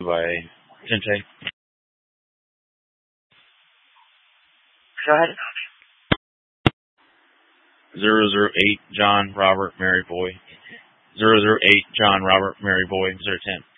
by Tente. Go ahead. 008 John Robert Mary Boy. 008 John Robert Mary Boy 010.